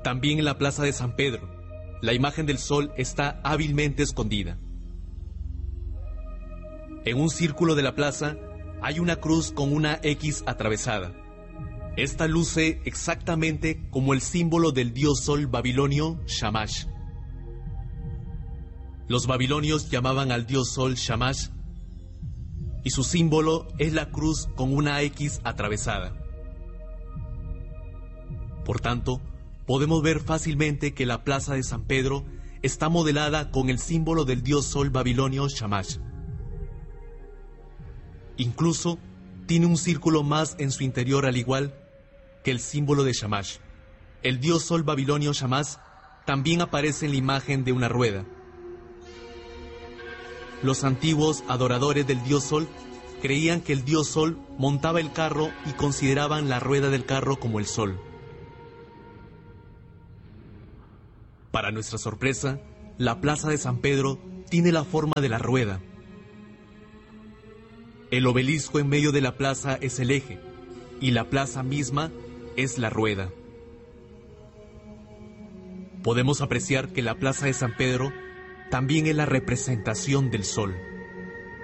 También en la plaza de San Pedro, la imagen del sol está hábilmente escondida. En un círculo de la plaza hay una cruz con una X atravesada. Esta luce exactamente como el símbolo del dios sol babilonio Shamash. Los babilonios llamaban al dios sol Shamash y su símbolo es la cruz con una X atravesada. Por tanto, podemos ver fácilmente que la plaza de San Pedro está modelada con el símbolo del dios sol babilonio Shamash. Incluso tiene un círculo más en su interior, al igual que el símbolo de Shamash. El dios sol babilonio Shamash también aparece en la imagen de una rueda. Los antiguos adoradores del dios sol creían que el dios sol montaba el carro y consideraban la rueda del carro como el sol. Para nuestra sorpresa, la plaza de San Pedro tiene la forma de la rueda. El obelisco en medio de la plaza es el eje, y la plaza misma es la rueda. Podemos apreciar que la plaza de San Pedro también es la representación del sol.